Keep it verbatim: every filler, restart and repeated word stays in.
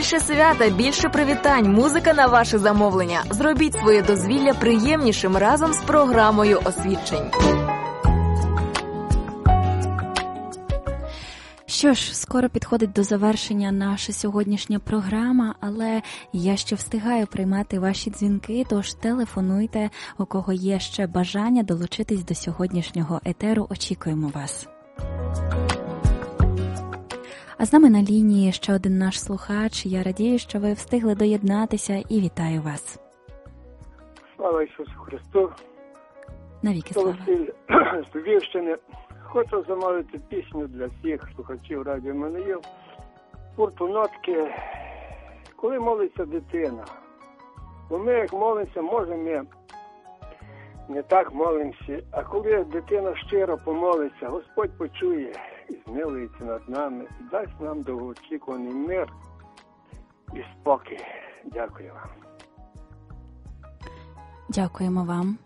Більше свята, більше привітань, музика на ваше замовлення. Зробіть своє дозвілля приємнішим разом з програмою освідчень. Що ж, скоро підходить до завершення наша сьогоднішня програма, але я ще встигаю приймати ваші дзвінки, тож телефонуйте, у кого є ще бажання долучитись до сьогоднішнього етеру. Очікуємо вас. А з нами на лінії ще один наш слухач. Я радію, що ви встигли доєднатися, і вітаю вас. Слава Ісусу Христу! Навіки слава! З Львівщини. Хочу замовити пісню для всіх слухачів радіо Манеїв. Гурту «Нотки». Коли молиться дитина. Бо ми, як молимося, може ми не так молимося. А коли дитина щиро помолиться, Господь почує і змилується над нами, і дасть нам довгоочікуваний мир і спокій. Дякую вам. Дякуємо вам.